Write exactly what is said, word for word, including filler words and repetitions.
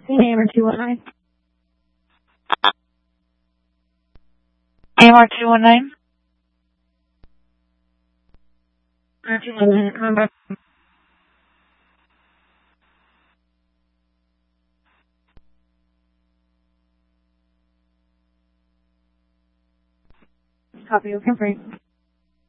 Hammer two one nine. Hammer two one nine. two one nine, come back. Copy, okay, free.